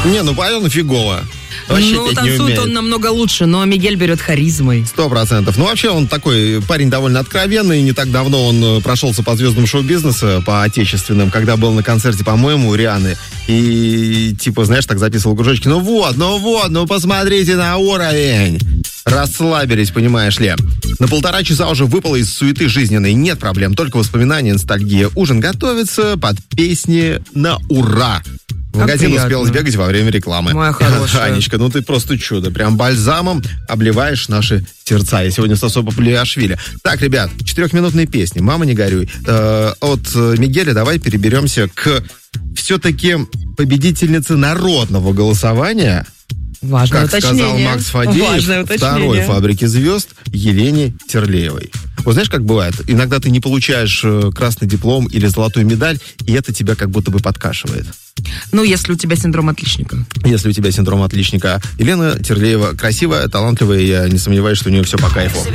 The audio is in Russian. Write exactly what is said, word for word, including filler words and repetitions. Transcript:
Не, ну поет он фигово. Вообще ну, петь не умеет. танцует он намного лучше, но Мигель берет харизмой. Сто процентов. Ну, вообще, он такой парень довольно откровенный. Не так давно он прошелся по звездам шоу-бизнеса, по отечественным, когда был на концерте, по-моему, у Рианы. И, типа, знаешь, так записывал кружочки. Ну вот, ну вот, ну посмотрите на уровень. Расслабились, понимаешь ли. На полтора часа уже выпало из суеты жизненной. Нет проблем, только воспоминания, ностальгия. Ужин готовится под песни на ура. В магазин успел сбегать во время рекламы. Моя хорошая. Анечка, ну ты просто чудо. Прям бальзамом обливаешь наши сердца. Я сегодня с особо Палиашвили. Так, ребят, четырехминутные песни. «Мама, не горюй». Э, от Мигеля давай переберемся к все-таки победительнице народного голосования. Важное как уточнение. сказал Макс Фадеев, второй «Фабрики звезд» Елене Терлеевой. Вот знаешь, как бывает? Иногда ты не получаешь красный диплом или золотую медаль, и это тебя как будто бы подкашивает. Ну, если у тебя синдром отличника. Если у тебя синдром отличника. Елена Терлеева красивая, талантливая, я не сомневаюсь, что у нее все по кайфу.